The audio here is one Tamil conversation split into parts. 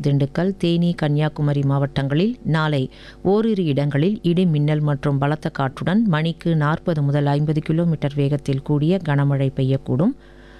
திண்டுக்கல், தேனி, கன்னியாகுமரி மாவட்டங்களில் நாளை ஓரிரு இடங்களில் இடி மின்னல் மற்றும் பலத்த காற்றுடன் மணிக்கு 40 முதல் 50 கிலோமீட்டர் வேகத்தில் கூடிய கனமழை பெய்யக்கூடும்.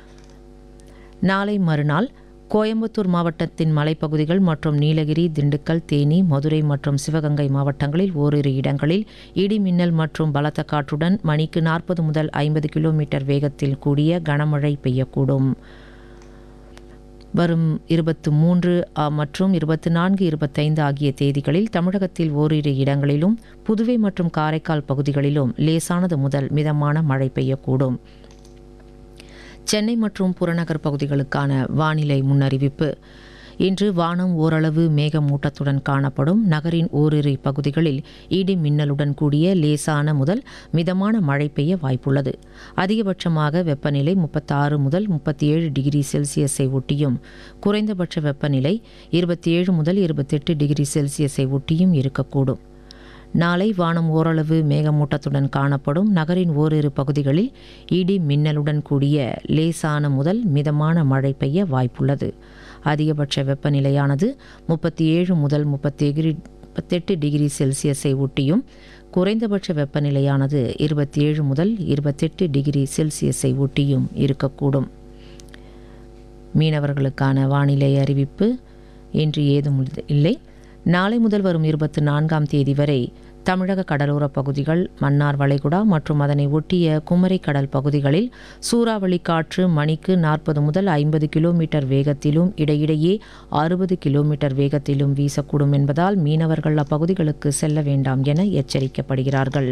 நாளை மறுநாள் கோயம்புத்தூர் மாவட்டத்தின் மலைப்பகுதிகள் மற்றும் நீலகிரி, திண்டுக்கல், தேனி, மதுரை மற்றும் சிவகங்கை மாவட்டங்களில் ஓரிரு இடங்களில் இடி மின்னல் மற்றும் பலத்த காற்றுடன் மணிக்கு 40 முதல் 50 கிலோமீட்டர் வேகத்தில் கூடிய கனமழை பெய்யக்கூடும். வரும் 23 மற்றும் 24, 25 ஆகிய தேதிகளில் தமிழகத்தில் ஓரிரு இடங்களிலும் புதுவை மற்றும் காரைக்கால் பகுதிகளிலும் லேசானது முதல் மிதமான மழை பெய்யக்கூடும். சென்னை மற்றும் புறநகர் பகுதிகளுக்கான வானிலை முன்னறிவிப்பு. இன்று வானம் ஓரளவு மேகமூட்டத்துடன் காணப்படும். நகரின் ஓரிரு பகுதிகளில் இடி மின்னலுடன் கூடிய லேசான முதல் மிதமான மழை பெய்ய வாய்ப்புள்ளது. அதிகபட்சமாக வெப்பநிலை 36 முதல் 37 டிகிரி செல்சியஸை ஒட்டியும் குறைந்தபட்ச வெப்பநிலை 27 முதல் 28 டிகிரி செல்சியஸை ஒட்டியும் இருக்கக்கூடும். நாளை வானம் ஓரளவு மேகமூட்டத்துடன் காணப்படும். நகரின் ஓரிரு பகுதிகளில் இடி மின்னலுடன் கூடிய லேசான முதல் மிதமான மழை பெய்ய வாய்ப்புள்ளது. அதிகபட்ச வெப்பநிலையானது 37 முதல் 38 டிகிரி செல்சியஸை ஒட்டியும் குறைந்தபட்ச வெப்பநிலையானது 27 முதல் 28 டிகிரி செல்சியஸை ஒட்டியும் இருக்கக்கூடும். மீனவர்களுக்கான வானிலை அறிவிப்பு இன்று ஏதும் இல்லை. நாளை முதல் வரும் 24ஆம் தேதி வரை தமிழக கடலோர பகுதிகள், மன்னார் வளைகுடா மற்றும் அதனை ஒட்டிய குமரி கடல் பகுதிகளில் சூறாவளி காற்று மணிக்கு 40 முதல் 50 கிலோமீட்டர் வேகத்திலும் இடையிடையே 60 கிலோமீட்டர் வேகத்திலும் வீசக்கூடும் என்பதால் மீனவர்கள் அப்பகுதிகளுக்கு செல்ல வேண்டாம் என எச்சரிக்கப்படுகிறார்கள்.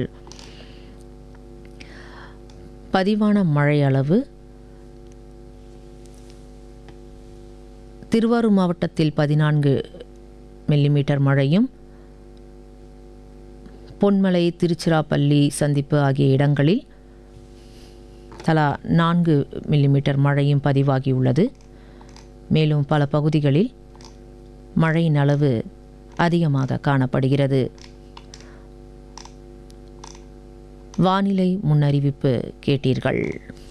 பதிவான மழை அளவு திருவாரூர் மாவட்டத்தில் 14 மில்லிமீட்டர் மழையும், பொன்மலை, திருச்சிராப்பள்ளி சந்திப்பு ஆகிய இடங்களில் தலா 4 மில்லிமீட்டர் மழையும் பதிவாகியுள்ளது. மேலும் பல பகுதிகளில் மழையின் அளவு அதிகமாக காணப்படுகிறது. வானிலை முன்னறிவிப்பு கேட்டீர்கள்.